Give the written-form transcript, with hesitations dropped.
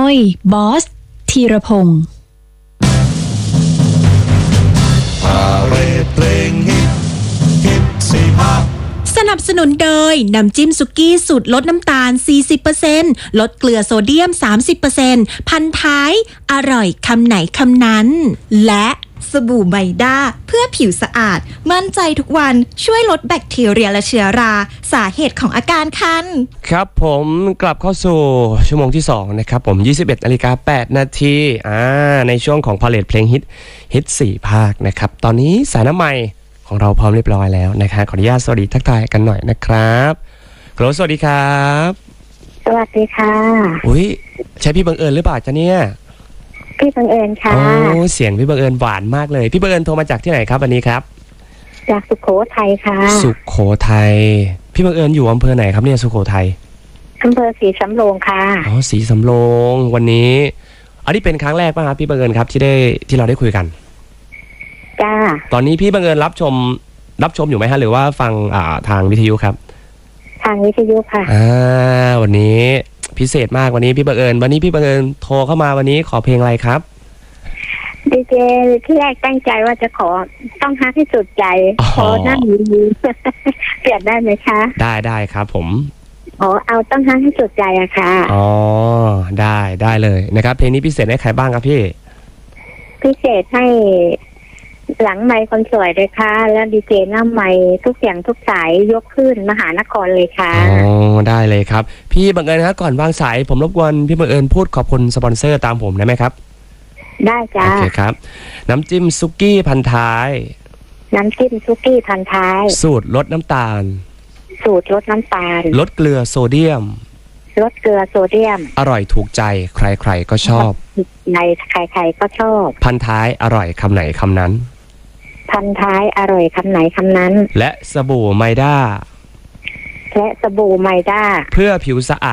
ยบอสธีรพงศ์สนับสนุนโดยน้ำจิ้มสุกี้สูตรลดน้ำตาล 40% ลดเกลือโซเดียม 30% พันท้ายอร่อยคำไหนคำนั้นและสบู่ไบด้าเพื่อผิวสะอาดมั่นใจทุกวันช่วยลดแบคทีเรียและเชื้อราสาเหตุของอาการคันครับผมกลับเข้าสู่ชั่วโมงที่2นะครับผม 21:08 นาทีในช่วงของพาเลทเพลงฮิต4ภาคนะครับตอนนี้สายน้ำใหม่ของเราพร้อมเรียบร้อยแล้วนะครับขออนุญาตสวัสดีทักทายกันหน่อยนะครับฮัลโหลสวัสดีครับสวัสดีค่ะอุ้ยใช่พี่บังเอิญหรือเปล่าจ๊ะเนี่ยพี่บังเอิญค่ะโอ้เสียงพี่บังเอิญหวานมากเลยพี่บังเอิญโทรมาจากที่ไหนครับวันนี้ครับจากสุโขทัยค่ะสุโขทัยพี่บังเอิญอยู่อำเภอไหนครับเนี่ยสุโขทัยอำเภอศรีสำโรงค่ะอ๋อศรีสำโรงวันนี้อันนี้เป็นครั้งแรกป่ะครับพี่บังเอิญครับที่เราได้คุยกันจ้าตอนนี้พี่บังเอิญรับชมอยู่ไหมฮะหรือว่าฟังทางวิทยุครับทางวิทยุค่ะวันนี้พิเศษมากวันนี้พี่บังเอิญโทรเข้ามาวันนี้ขอเพลงอะไรครับดีเจที่แรกตั้งใจว่าจะขอต้องฮักให้สุดใจขอนั่งเปลี่ยนได้ไหมคะได้ครับผมเอาต้องฮักให้สุดใจอะค่ะได้เลยนะครับเพลงนี้พิเศษให้ใครบ้างครับพี่พิเศษให้หลังไมค์คนสวยเลยค่ะแล้วดีเจหน้าไมค์ทุกเสียงทุกสายยกขึ้นมหานครเลยค่ะได้เลยครับพี่บังเอิญครับก่อนวางสายผมรบกวนพี่บังเอิญพูดขอบคุณสปอนเซอร์ตามผมได้ไหมครับได้จ้าโอเคครับน้ำจิ้มซุกี้พันท้ายน้ำจิ้มซุกี้พันท้ายสูตรลดน้ำตาลลดเกลือโซเดียมอร่อยถูกใจใครๆก็ชอบในใครๆก็ชอบพันท้ายอร่อยคำไหนคำนั้นพันท้ายอร่อยคำไหนคำนั้นและสบู่ไมด้าเพื่อผิวสะอาด